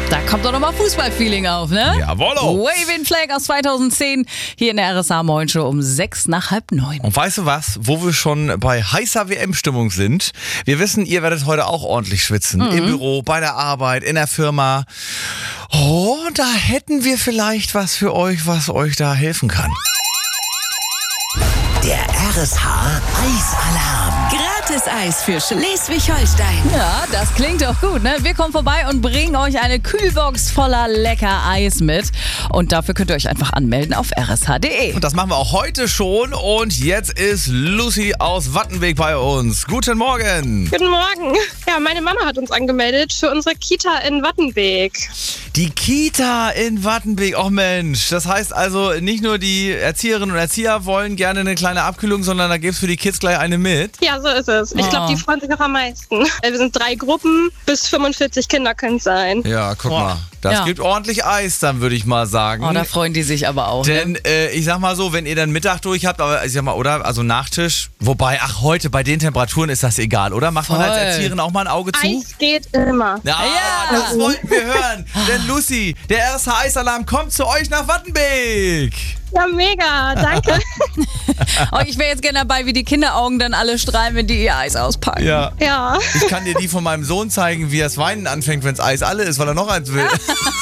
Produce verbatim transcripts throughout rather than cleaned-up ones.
Da kommt doch nochmal Fußballfeeling auf, ne? Jawohl. Waving Flag aus zweitausendzehn hier in der R S A Moin Show um sechs nach halb neun. Und weißt du was, wo wir schon bei heißer W M-Stimmung sind? Wir wissen, ihr werdet heute auch ordentlich schwitzen. Mhm. Im Büro, bei der Arbeit, in der Firma. Oh, da hätten wir vielleicht was für euch, was euch da helfen kann. Der R S H-Eisalarm. Gratis-Eis für Schleswig-Holstein. Ja, das klingt doch gut, ne? Wir kommen vorbei und bringen euch eine Kühlbox voller lecker Eis mit. Und dafür könnt ihr euch einfach anmelden auf r s h punkt d e. Und das machen wir auch heute schon. Und jetzt ist Lucy aus Wattenweg bei uns. Guten Morgen. Guten Morgen. Ja, meine Mama hat uns angemeldet für unsere Kita in Wattenweg. Die Kita in Wattenweg. Oh Mensch, das heißt also, nicht nur die Erzieherinnen und Erzieher wollen gerne eine kleine Abkühlung, sondern da gibt es für die Kids gleich eine mit. Ja, so ist es. Ich glaube, Oh. die freuen sich auch am meisten. Wir sind drei Gruppen, bis fünfundvierzig Kinder können es sein. Ja, guck Boah. mal. Das Ja. gibt ordentlich Eis, dann würde ich mal sagen. Oh, da freuen die sich aber auch. Ne? Denn äh, ich sag mal so, wenn ihr dann Mittag durch habt, aber ich sag mal, oder? Also Nachtisch. Wobei, ach, heute bei den Temperaturen ist das egal, oder? Macht man Voll. als Erzieherin auch mal ein Auge zu? Eis geht immer. Ja, Ja. das wollten wir hören. Denn Lucy, der erste Eisalarm kommt zu euch nach Wattenweg. Ja, mega. Danke. Oh, ich wäre jetzt gerne dabei, wie die Kinderaugen dann alle strahlen, wenn die ihr Eis auspacken. Ja. Ja. Ich kann dir die von meinem Sohn zeigen, wie er das Weinen anfängt, wenn das Eis alle ist, weil er noch eins will.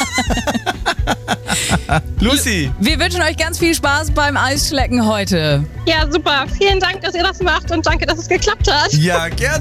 Lucy. Wir wünschen euch ganz viel Spaß beim Eisschlecken heute. Ja, super. Vielen Dank, dass ihr das macht und danke, dass es geklappt hat. Ja, gerne.